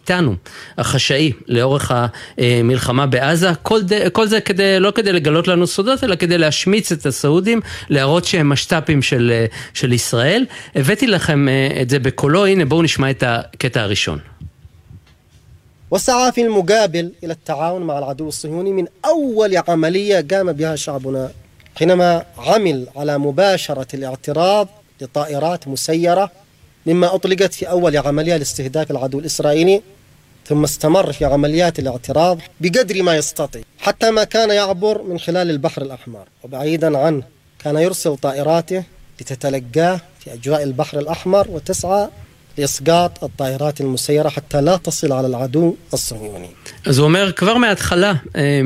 איתנו, החשאי, לאורך המלחמה בעזה, כל זה לא כדי לגלות לנו סודות, אלא כדי להשמיץ את הסעודים, להראות שהם משת"פים של ישראל. הבאתי לכם את זה בקולו, הנה בואו נשמע את הקטע הראשון. وسعى في المقابل إلى التعاون مع العدو الصهيوني من أول عملية قام بها شعبنا حينما عمل على مباشرة الاعتراض لطائرات مسيرة مما أطلقت في أول عملية لاستهداف العدو الإسرائيلي ثم استمر في عمليات الاعتراض بقدر ما يستطيع حتى ما كان يعبر من خلال البحر الأحمر وبعيدا عنه كان يرسل طائراته لتتلقاه في أجواء البحر الأحمر وتسعى لإسقاط الطائرات المسيرة حتى لا تصل على العدو الصهيوني. אז הוא אומר, כבר מההתחלה,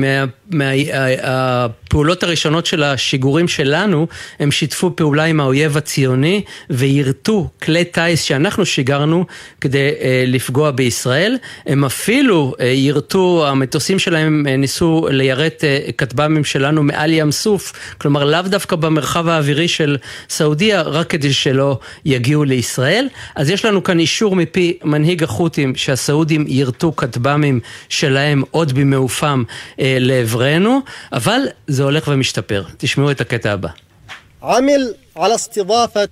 הפעולות הראשונות של השיגורים שלנו, הם שיתפו פעולה עם האויב הציוני, וירתו כלי טייס שאנחנו שיגרנו כדי לפגוע בישראל. הם אפילו ירתו, המטוסים שלהם ניסו ליירט כטב"מים שלנו מעל ים סוף, כלומר לאו דווקא במרחב האווירי של סעודיה, רק כדי שלא יגיעו לישראל. אז יש לנו כאן אישור מפי מנהיג החות'ים שהסעודים ירתו כטב"מים שלהם עוד במעופם לעברנו, אבל זה הולך ומשתפר. תשמעו את הקטע הבא. عمل على استضافة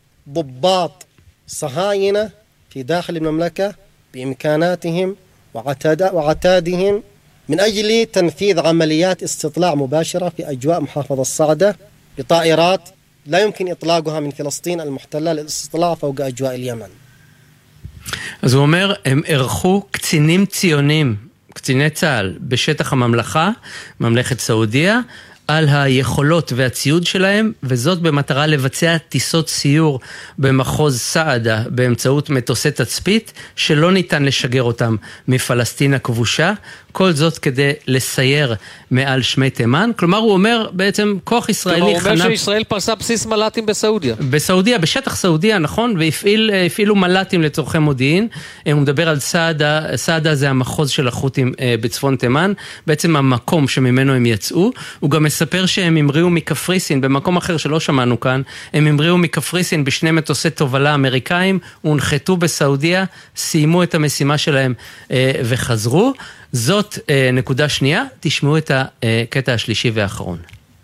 ضباط صهاينة في داخل المملكة بإمكاناتهم وعتادهم من أجل تنفيذ عمليات استطلاع مباشرة في أجواء محافظة الصعدة بطائرات لا يمكن إطلاقها من فلسطين المحتلة للاستطلاع فوق أجواء اليمن. אז הוא אומר, הם ערכו קצינים ציונים, קציני צה"ל, בשטח הממלכה, ממלכת סעודיה, על היכולות והציוד שלהם, וזאת במטרה לבצע טיסות סיור במחוז סעדה, באמצעות מטוסי תצפית, שלא ניתן לשגר אותם מפלסטין הכבושה, כל זאת כדי לסייר מעל שמי תימן. כלומר, הוא אומר בעצם כוח ישראלי כלומר, הוא אומר שישראל פרסה בסיס מל"טים בסעודיה. בסעודיה, בשטח סעודיה, נכון, והפעילו מל"טים לצורכי מודיעין. הוא מדבר על סעדה, סעדה זה המחוז של החות'ים בצפון תימן, בעצם המקום שממנו הם יצאו. הוא גם מספר שהם המריאו מקפריסין, במקום אחר שלא שמענו כאן, הם המריאו מקפריסין בשני מטוסי תובלה אמריקאים, הונחתו בסעודיה, סיימו את המשימה שלהם וחזרו. זאת נקודה שנייה, תשמעו את הקטע השלישי והאחרון.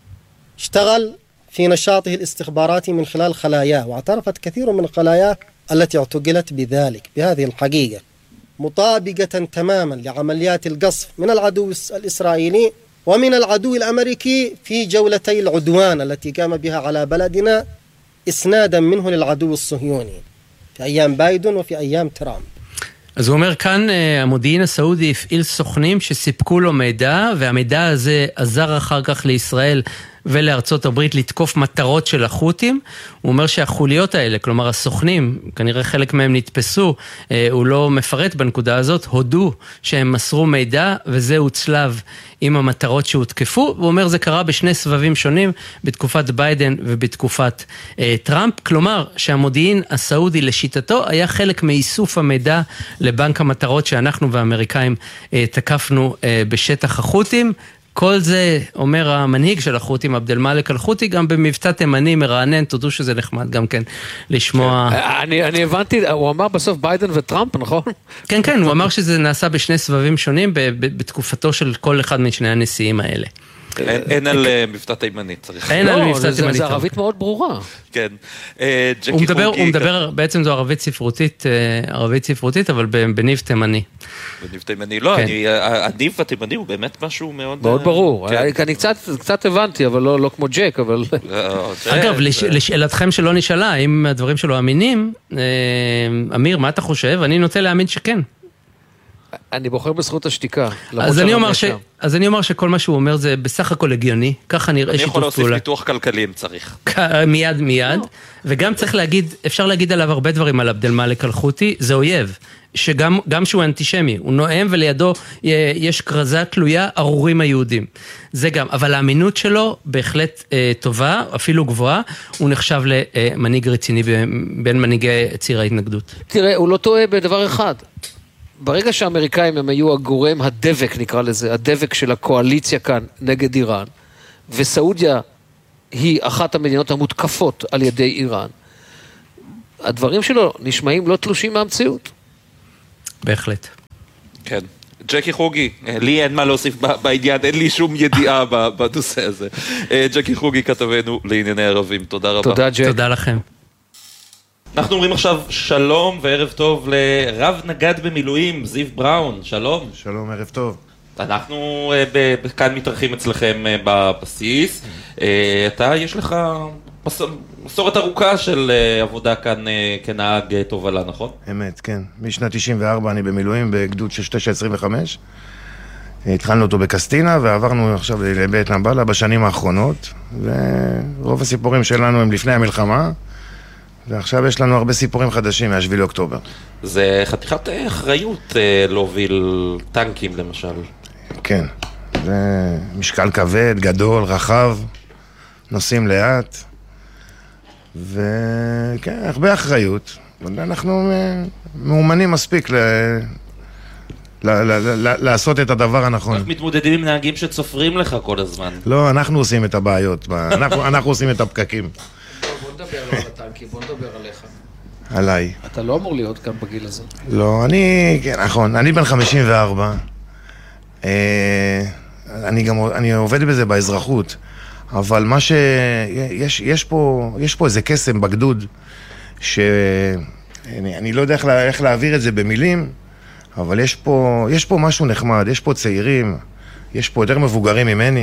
اشتغل في نشاطه الاستخباراتي من خلال خلاياه واعترفت كثير من الخلايا التي اعتقلت بذلك بهذه الحقيقة مطابقة تماما لعمليات القصف من العدو الإسرائيلي ومن العدو الأمريكي في جولتي العدوان التي قام بها على بلدنا إسنادا منه للعدو الصهيوني في أيام بايدن وفي أيام ترامب. אז הוא אומר כאן, המודיעין הסעודי הפעיל סוכנים שסיפקו לו מידע, והמידע הזה עזר אחר כך לישראל ולארצות הברית לתקוף מטרות של החות'ים. הוא אומר שהחוליות האלה, כלומר הסוכנים, כנראה חלק מהם נתפסו, הוא לא מפרט בנקודה הזאת, הודו שהם מסרו מידע, וזה הוצלב עם המטרות שהותקפו. הוא אומר זה קרה בשני סבבים שונים, בתקופת ביידן ובתקופת טראמפ. כלומר שהמודיעין הסעודי לשיטתו היה חלק מאיסוף המידע לבנק המטרות שאנחנו והאמריקאים תקפנו בשטח החות'ים. כל זה אומר המנהיג של החות'ים, עבד אל-מאלק אל-חות'י, גם במבטא תימני מרענן, תודו שזה נחמד גם כן לשמוע. אני הבנתי, הוא אמר בסוף ביידן וטראמפ, נכון? כן, כן, הוא אמר שזה נעשה בשני סבבים שונים בתקופתו של כל אחד משני הנשיאים האלה. אין על מבטא תימני, צריך. אין על מבטא תימני. זה ערבית מאוד ברורה. כן. הוא מדבר, בעצם זו ערבית ספרותית, אבל בניב תימני. בניב תימני, לא, הניב התימני הוא באמת משהו מאוד... מאוד ברור. אני קצת הבנתי, אבל לא כמו ג'ק, אבל... אגב, לשאלתכם שלא נשאלה, האם הדברים שלו אמינים, אמיר, מה אתה חושב? אני נוטה להאמין שכן. אני בוחר בזכות השתיקה. אז אני אומר שכל מה שהוא אומר זה בסך הכל הגיוני, ככה נראה שיתוף פעולה. אני יכול להוסיף פיתוח כלכלי אם צריך. מיד, וגם צריך להגיד, אפשר להגיד עליו הרבה דברים על עבד אל-מאלק אל-חות'י, זה אויב, שגם שהוא אנטישמי, הוא נואם ולידו יש כרזה תלויה ארורים היהודים. זה גם, אבל האמינות שלו בהחלט טובה, אפילו גבוהה, הוא נחשב למנהיג רציני בין מנהיגי ציר ההתנגדות. תראה, הוא לא טועה בדבר אחד. ברגע שהאמריקאים הם היו הגורם הדבק, נקרא לזה, הדבק של הקואליציה כאן נגד איראן, וסעודיה היא אחת המדינות המותקפות על ידי איראן, הדברים שלו נשמעים לא תלושים מהמציאות. בהחלט. כן. ג'קי חוגי, לי אין מה להוסיף בעניין, אין לי שום ידיעה בנושא הזה. ג'קי חוגי כתבנו לענייני ערבים, תודה רבה. תודה ג'ק. תודה לכם. אנחנו אומרים עכשיו שלום וערב טוב לרב נגד במילואים, זיו בראון, שלום. שלום, ערב טוב. אנחנו כאן מתארחים אצלכם בבסיס. אתה, יש לך מסורת ארוכה של עבודה כאן כנהג תובלה, נכון? אמת, כן. משנת 94 אני במילואים בגדוד 6925. התחלנו אותו בקסטינה ועברנו עכשיו לבית נבלה בשנים האחרונות. ורוב הסיפורים שלנו הם לפני המלחמה. ועכשיו יש לנו הרבה סיפורים חדשים מה-7 לאוקטובר. זה חתיכת אחריות להוביל טנקים למשל. כן, זה משקל כבד, גדול, רחב, נוסעים לאט, וכן, הרבה אחריות. אנחנו מאומנים מספיק לעשות את הדבר הנכון. איך מתמודדים עם נהגים שצופרים לך כל הזמן? לא, אנחנו עושים את הבעיות, אנחנו עושים את הפקקים. בוא נדבר לא על הטנקים, בוא נדבר עליך. עליי. אתה לא אמור להיות כאן בגיל הזה. לא, כן, נכון, אני בן 54. אני עובד בזה באזרחות, אבל מה יש פה איזה קסם בגדוד, שאני לא יודע איך להעביר את זה במילים, אבל יש פה משהו נחמד, יש פה צעירים, יש פה יותר מבוגרים ממני.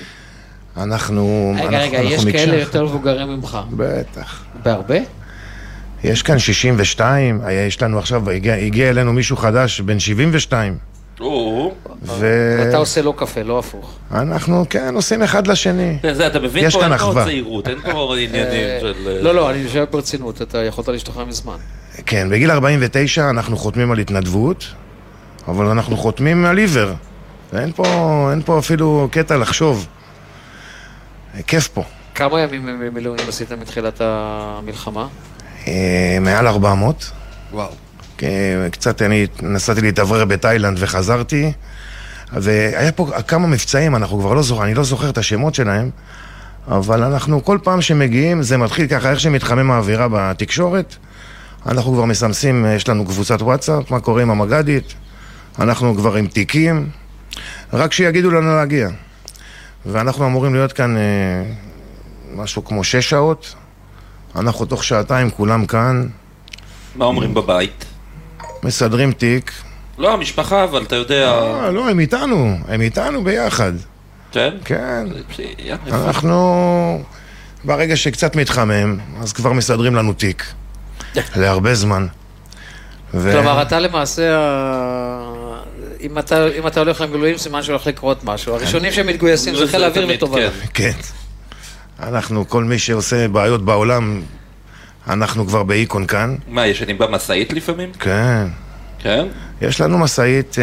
רגע, יש כאלה יותר מבוגרים ממך. בטח. בהרבה? יש כאן 62, יש לנו עכשיו, הגיע אלינו מישהו חדש, בן 72. אתה עושה לא קפה, לא הפוך. אנחנו, כן, עושים אחד לשני. אתה מבין פה, אין פה צעירות, אין פה עניינים של... לא, אני חושב ברצינות, אתה יכולת להשתחרר מזמן. כן, בגיל 49 אנחנו חותמים על התנדבות, אבל אנחנו חותמים על עיוור. אין פה אפילו קטע לחשוב. כיף פה. כמה ימים מילואים עשיתם מתחילת המלחמה? מעל 400. וואו. קצת אני נסעתי להתאוורר בתאילנד וחזרתי, והיה פה כמה מבצעים, אני לא זוכר את השמות שלהם, אבל אנחנו כל פעם שמגיעים, זה מתחיל ככה, איך שמתחמם האווירה בתקשורת, אנחנו כבר מסמסים, יש לנו קבוצת וואטסאפ, מה קורה עם המגדית, אנחנו כבר עם תיקים, רק שיגידו לנו להגיע. ואנחנו אמורים להיות כאן משהו כמו 6 שעות, אנחנו תוך שעתיים כולם כאן. מה אומרים בבית? מסדרים תיק. לא, המשפחה, אבל אתה יודע... לא, הם איתנו ביחד. כן? כן. אנחנו, ברגע שקצת מתחמם, אז כבר מסדרים לנו תיק. להרבה זמן. כלומר, אתה למעשה, אם אתה הולך למילואים, סימן שהולך לקרות משהו. הראשונים שמתגויסים זה חיל האוויר וטובה. כן. אנחנו, כל מי שעושה בעיות בעולם, אנחנו כבר באיקון כאן. מה, ישנים במסעית לפעמים? כן. כן? יש לנו מסעית,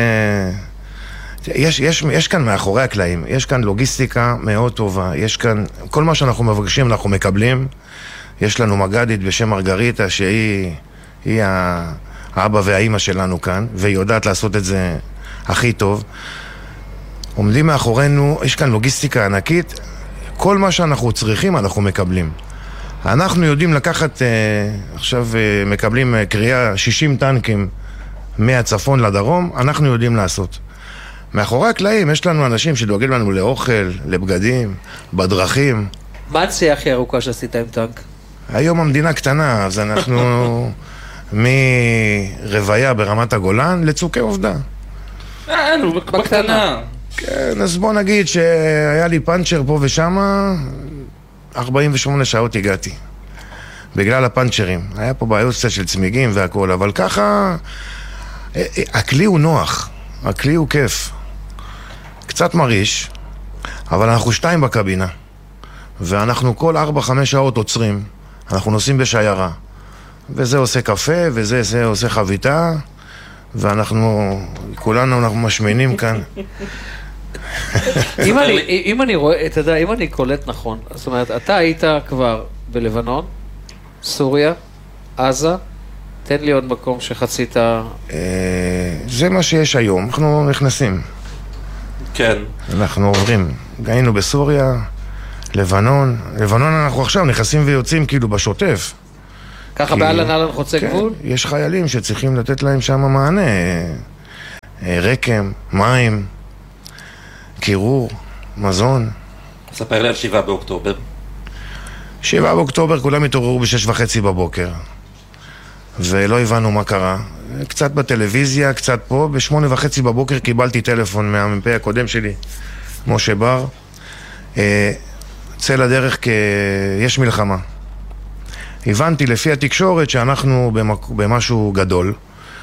יש כאן מאחורי הקלעים, יש כאן לוגיסטיקה מאוד טובה, יש כאן, כל מה שאנחנו מבקשים אנחנו מקבלים. יש לנו מגדית בשם מרגריטה, שהיא האבא והאימא שלנו כאן, והיא יודעת לעשות את זה הכי טוב. עומדים מאחורינו, יש כאן לוגיסטיקה ענקית, כל מה שאנחנו צריכים אנחנו מקבלים. אנחנו יודעים לקחת, עכשיו מקבלים קריאה 60 טנקים מהצפון לדרום, אנחנו יודעים לעשות. מאחורי הקלעים יש לנו אנשים שדואגים לנו לאוכל, לבגדים, בדרכים. מה הנסיעה הכי ארוכה שעשית עם טנק? היום המדינה קטנה, אז אנחנו מרוויה ברמת הגולן לצוקי עובדה. בקטנה. כן, אז בוא נגיד שהיה לי פנצ'ר פה ושמה, 48 שעות הגעתי. בגלל הפנצ'רים. היה פה בעיות קצת של צמיגים והכל, אבל ככה, הכלי הוא נוח, הכלי הוא כיף. קצת מריש, אבל אנחנו 2 בקבינה. ואנחנו כל 4-5 שעות עוצרים. אנחנו נוסעים בשיירה. וזה עושה קפה, וזה עושה חביתה, ואנחנו, כולנו אנחנו משמינים כאן. אם אני קולט נכון, זאת אומרת, אתה היית כבר בלבנון, סוריה, עזה, תן לי עוד מקום שחצית... זה מה שיש היום, אנחנו נכנסים. כן. אנחנו עוברים, היינו בסוריה, לבנון אנחנו עכשיו נכנסים ויוצאים כאילו בשוטף. ככה באלן חוצה גבול? יש חיילים שצריכים לתת להם שם מענה. רקם, מים, קירור, מזון. ספר לי על 7 באוקטובר. 7 באוקטובר כולם התעוררו ב6:30 בבוקר, ולא הבנו מה קרה. קצת בטלוויזיה, קצת פה. ב8:30 בבוקר קיבלתי טלפון מהמ"פ הקודם שלי, משה בר. צא לדרך יש מלחמה. הבנתי לפי התקשורת שאנחנו במשהו גדול.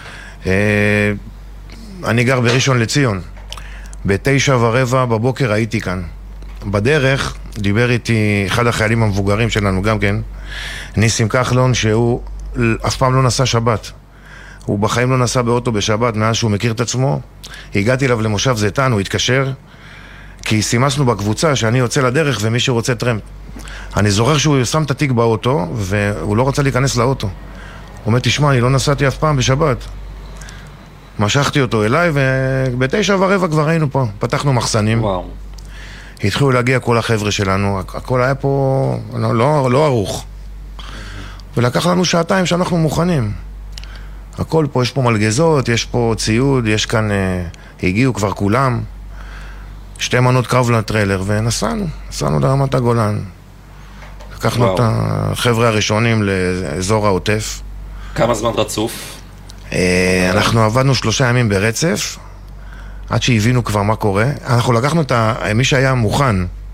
אני גר בראשון לציון. ב9:15 בבוקר הייתי כאן. בדרך דיבר איתי אחד החיילים המבוגרים שלנו גם כן, ניסים כחלון, שהוא אף פעם לא נסע שבת. הוא בחיים לא נסע באוטו בשבת מאז שהוא מכיר את עצמו. הגעתי אליו למושב זיתן, הוא התקשר, כי סימסנו בקבוצה שאני יוצא לדרך ומי שרוצה טרמפ. אני זוכר שהוא שם את התיק באוטו והוא לא רצה להיכנס לאוטו. הוא אומר, תשמע, אני לא נסעתי אף פעם בשבת. משכתי אותו אליי וב9:15 כבר היינו פה. פתחנו מחסנים. וואו. התחילו להגיע כל החבר'ה שלנו, הכל היה פה לא ערוך. ולקח לנו שעתיים שאנחנו מוכנים. הכל פה, יש פה מלגזות, יש פה ציוד, יש כאן, הגיעו כבר כולם. 2 מנות קרב לטריילר, ונסענו לרמת הגולן. לקחנו את החבר'ה הראשונים לאזור העוטף. כמה זמן רצוף? אנחנו עבדנו 3 ימים ברצף, עד שהבינו כבר מה קורה. אנחנו לקחנו את מי שהיה מוכן,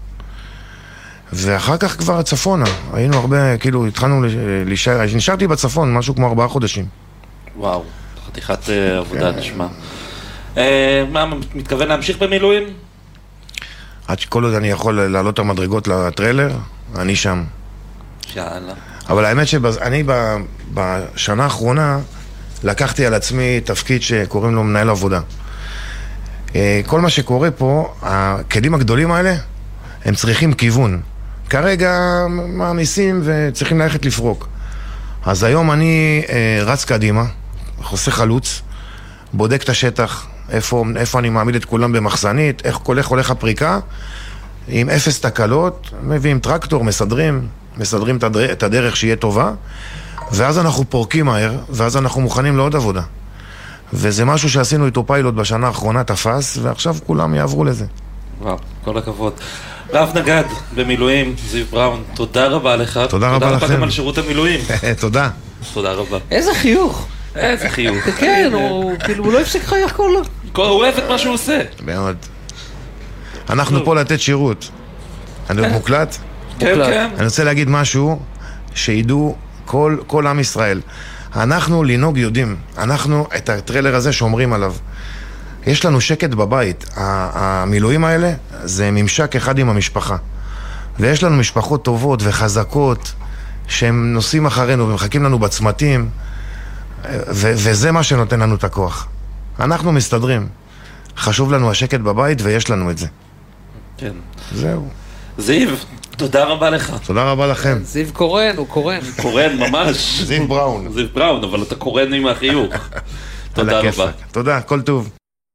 ואחר כך כבר צפונה. היינו הרבה, כאילו, התחלנו להישאר, נשארתי בצפון, משהו כמו 4 חודשים. וואו, חתיכת עבודה נשמע. מה, מתכוון להמשיך במילואים? עד שכל עוד אני יכול לעלות את המדרגות לטריילר, אני שם. יאללה. אבל האמת שאני בשנה האחרונה לקחתי על עצמי תפקיד שקוראים לו מנהל עבודה. כל מה שקורה פה, הכלים הגדולים האלה, הם צריכים כיוון. כרגע מעמיסים וצריכים ללכת לפרוק. אז היום אני רץ קדימה, חוסך חלוץ, בודק את השטח, איפה אני מעמיד את כולם במחסנית, איך הולך הפריקה, עם 0 תקלות, מביאים טרקטור, מסדרים את הדרך שיהיה טובה, ואז אנחנו פורקים מהר, ואז אנחנו מוכנים לעוד עבודה. וזה משהו שעשינו איתו פיילוט בשנה האחרונה, תפס, ועכשיו כולם יעברו לזה. וואו, כל הכבוד. רב נגד במילואים, זיו בראון, תודה רבה לך. תודה רבה לכם. תודה רבה גם על שירות המילואים. תודה. תודה רבה. איזה חיוך. איזה חיוך. כן, הוא לא הפסיק חייך כל... הוא אוהב את מה שהוא עושה. מאוד. אנחנו פה לתת שירות. אני מוקלט? כן, כן. אני רוצה להגיד משהו שידעו כל עם ישראל. אנחנו לנהוג יודעים. אנחנו את הטריילר הזה שומרים עליו. יש לנו שקט בבית. המילואים האלה זה ממשק אחד עם המשפחה. ויש לנו משפחות טובות וחזקות שהם נוסעים אחרינו ומחכים לנו בצמתים, וזה מה שנותן לנו את הכוח. אנחנו מסתדרים. חשוב לנו השקט בבית ויש לנו את זה. כן. זהו. זיו, תודה רבה לך. תודה רבה לכם. זיו קורן, הוא קורן. קורן ממש. זיו בראון. זיו בראון, אבל אתה קורן עם החיוך. תודה רבה. תודה, כל טוב.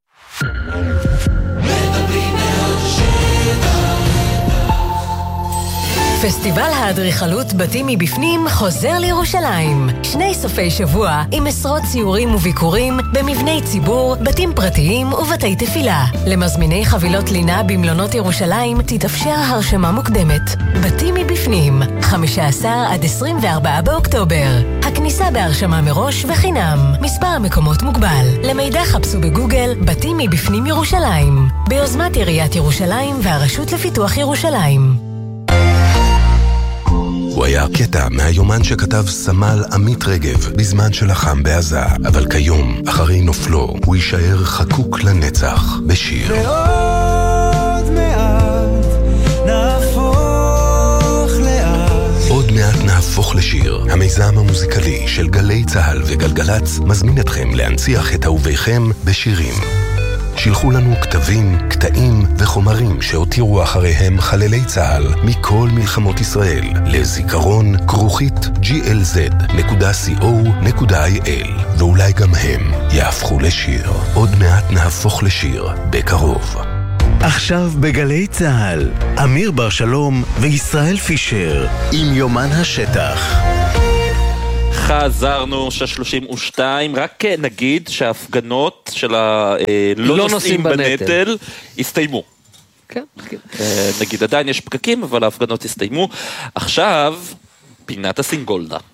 פסטיבל האדריכלות בתים מבפנים חוזר לירושלים. 2 סופי שבוע עם עשרות ציורים וביקורים במבני ציבור, בתים פרטיים ובתי תפילה. למזמיני חבילות לינה במלונות ירושלים תתאפשר הרשמה מוקדמת. בתים מבפנים, 15 עד 24 באוקטובר. הכניסה בהרשמה מראש וחינם. מספר המקומות מוגבל. למידע חפשו בגוגל בתים מבפנים ירושלים. ביוזמת עיריית ירושלים והרשות לפיתוח ירושלים. הוא היה קטע מהיומן שכתב סמל עמית רגב בזמן שלחם בעזה, אבל כיום, אחרי נופלו, הוא יישאר חקוק לנצח בשיר. ועוד מעט נהפוך לאט. עוד מעט נהפוך לשיר. המיזם המוזיקלי של גלי צהל וגלגלץ מזמין אתכם להנציח את אהוביכם בשירים. שילחו לנו כתבים, קטעים וחומרים שהותירו אחריהם חללי צה"ל מכל מלחמות ישראל לזיכרון glz.co.il ואולי גם הם יהפכו לשיר. עוד מעט נהפוך לשיר בקרוב. עכשיו בגלי צה"ל, אמיר בר שלום וישראל פישר עם יומן השטח. חזרנו 32, רק נגיד שההפגנות של הלא נושאים בנטל הסתיימו. כן. נגיד עדיין יש פקקים, אבל ההפגנות הסתיימו. עכשיו, פינת הסינגולדה.